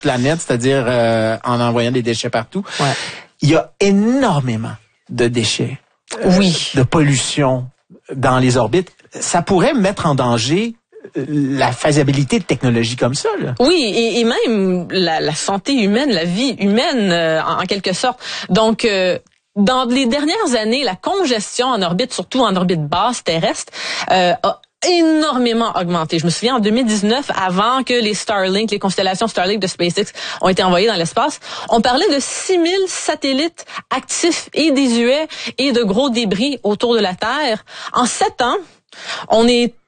planète, c'est-à-dire en envoyant des déchets partout. Ouais. Il y a énormément de déchets, de pollution dans les orbites. Ça pourrait mettre en danger la faisabilité de technologies comme ça, là. Oui, et même la santé humaine, la vie humaine, en quelque sorte. Donc, dans les dernières années, la congestion en orbite, surtout en orbite basse terrestre, a énormément augmenté. Je me souviens en 2019, avant que les Starlink, les constellations Starlink de SpaceX ont été envoyées dans l'espace, on parlait de 6000 satellites actifs et désuets et de gros débris autour de la Terre. En 7 ans, on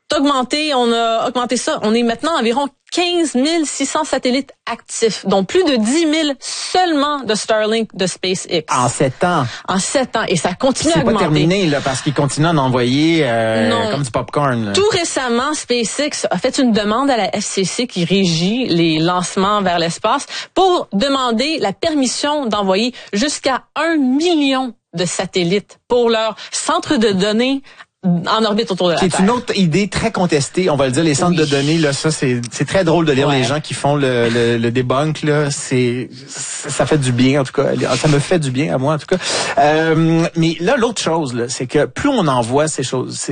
a augmenté ça. On est maintenant environ 15 600 satellites actifs, dont plus de 10 000 seulement de Starlink de SpaceX. En 7 ans. En 7 ans. Et ça continue à augmenter. C'est pas terminé, là, parce qu'ils continuent à en envoyer comme du popcorn, là. Tout récemment, SpaceX a fait une demande à la FCC qui régit les lancements vers l'espace pour demander la permission d'envoyer jusqu'à 1 million de satellites pour leur centre de données en orbite autour de la Terre. C'est une autre idée très contestée, on va le dire, les centres de données, là, ça c'est très drôle de lire les gens qui font le debunk, là, ça fait du bien, en tout cas, ça me fait du bien à moi, en tout cas. Mais là, l'autre chose, là, c'est que plus on envoie ces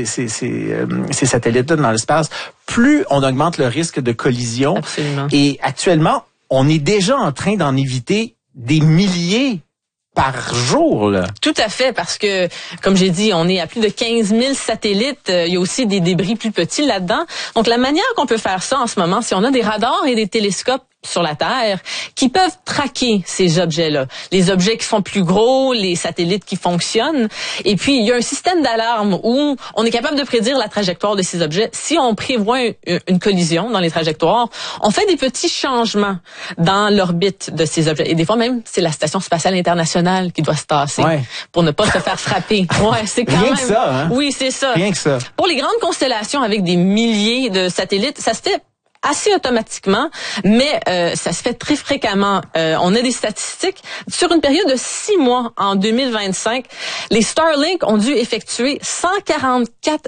satellites-là dans l'espace, plus on augmente le risque de collision. Absolument. Et actuellement, on est déjà en train d'en éviter des milliers par jour, là. Tout à fait, parce que, comme j'ai dit, on est à plus de 15 000 satellites. Il y a aussi des débris plus petits là-dedans. Donc, la manière qu'on peut faire ça en ce moment, c'est on a des radars et des télescopes sur la Terre qui peuvent traquer ces objets-là. Les objets qui sont plus gros, les satellites qui fonctionnent. Et puis, il y a un système d'alarme où on est capable de prédire la trajectoire de ces objets. Si on prévoit une collision dans les trajectoires, on fait des petits changements dans l'orbite de ces objets. Et des fois même, c'est la Station spatiale internationale qui doit se tasser pour ne pas se faire frapper. Ouais, c'est quand même... que ça, hein? Oui, c'est ça. Rien que ça. Pour les grandes constellations avec des milliers de satellites, ça se fait assez automatiquement, mais ça se fait très fréquemment. On a des statistiques. Sur une période de 6 mois, en 2025, les Starlink ont dû effectuer 144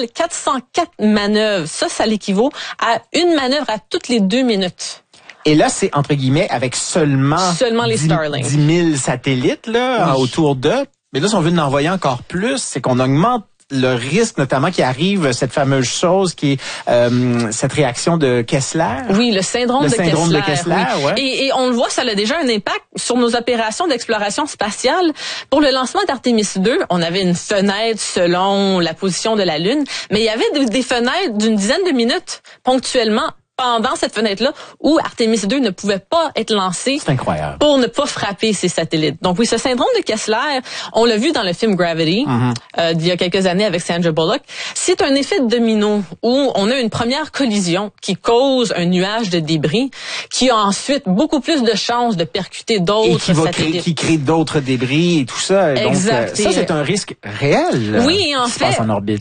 404 manœuvres. Ça l'équivaut à une manœuvre à toutes les 2 minutes. Et là, c'est entre guillemets avec seulement les Starlink. 10 000 satellites là autour d'eux. Mais là, si on veut en envoyer encore plus, c'est qu'on augmente le risque, notamment, qui arrive, cette fameuse chose qui est cette réaction de Kessler. Oui, le syndrome de Kessler. Ouais. Et on le voit, ça a déjà un impact sur nos opérations d'exploration spatiale. Pour le lancement d'Artemis 2, on avait une fenêtre selon la position de la Lune, mais il y avait des fenêtres d'une dizaine de minutes ponctuellement pendant cette fenêtre-là où Artemis 2 ne pouvait pas être lancé. C'est incroyable. Pour ne pas frapper ces satellites. Donc oui, ce syndrome de Kessler, on l'a vu dans le film Gravity, d'il y a quelques années avec Sandra Bullock. C'est un effet de domino où on a une première collision qui cause un nuage de débris qui a ensuite beaucoup plus de chances de percuter d'autres satellites. Qui crée d'autres débris et tout ça. Exact. Donc, ça, c'est un risque réel. Oui, en fait. Se passe en orbite.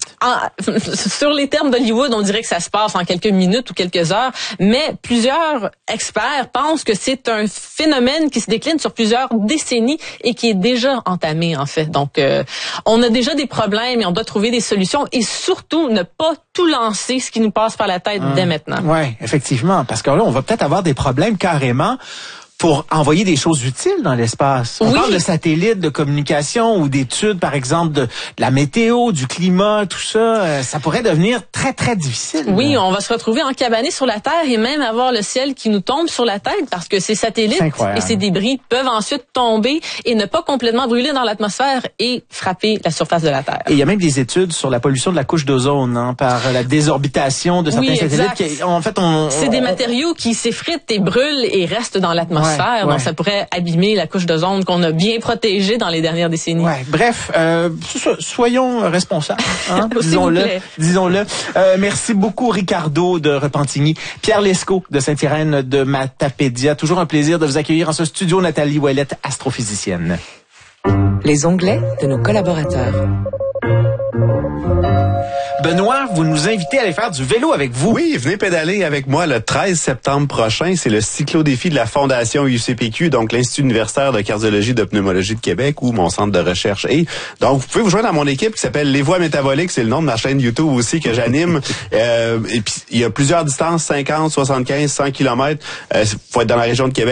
Sur les termes d'Hollywood, on dirait que ça se passe en quelques minutes ou quelques heures. Mais plusieurs experts pensent que c'est un phénomène qui se décline sur plusieurs décennies et qui est déjà entamé, en fait. Donc, on a déjà des problèmes et on doit trouver des solutions et surtout ne pas tout lancer ce qui nous passe par la tête dès maintenant. Oui, effectivement. Parce que là, on va peut-être avoir des problèmes carrément pour envoyer des choses utiles dans l'espace. On parle de satellites, de communication ou d'études, par exemple, de la météo, du climat, tout ça. Ça pourrait devenir très, très difficile. Oui, on va se retrouver encabanés sur la Terre et même avoir le ciel qui nous tombe sur la tête parce que ces satellites et ces débris peuvent ensuite tomber et ne pas complètement brûler dans l'atmosphère et frapper la surface de la Terre. Et il y a même des études sur la pollution de la couche d'ozone par la désorbitation de certains satellites. En fait, c'est des matériaux qui s'effritent et brûlent et restent dans l'atmosphère. Donc, ça pourrait abîmer la couche d'ozone qu'on a bien protégée dans les dernières décennies. Bref, soyons responsables. Hein? Disons-le. Merci beaucoup, Ricardo de Repentigny, Pierre Lescaut de Saint-Irène de Matapédia. Toujours un plaisir de vous accueillir en ce studio. Nathalie Ouellette, astrophysicienne. Les onglets de nos collaborateurs. Benoît, vous nous invitez à aller faire du vélo avec vous. Oui, venez pédaler avec moi le 13 septembre prochain. C'est le cyclo-défi de la Fondation UCPQ, donc l'Institut universitaire de cardiologie et de pneumologie de Québec, où mon centre de recherche est. Donc, vous pouvez vous joindre à mon équipe qui s'appelle Les Voies métaboliques. C'est le nom de ma chaîne YouTube aussi que j'anime. Et puis, il y a plusieurs distances, 50, 75, 100 km. Faut être dans la région de Québec.